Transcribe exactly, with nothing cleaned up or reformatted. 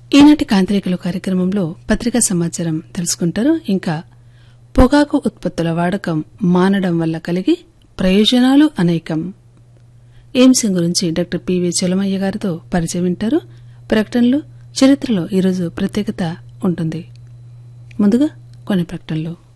ఈనాటి కాంతిరేఖలు కార్యక్రమంలో పత్రికా సమాచారం తెలుసుకుంటారు. ఇంకా పొగాకు ఉత్పత్తుల వాడకం మానడం వల్ల కలిగి ప్రయోజనాలు అనేకం ఈ అంశం గురించి డాక్టర్ పివి చలమయ్య గారితో పరిచయం వింటారు. ప్రకటనలు, చరిత్రలో ఈరోజు ప్రత్యేకత ఉంటుంది. ముందుగా కొన్ని ప్రకటనలు.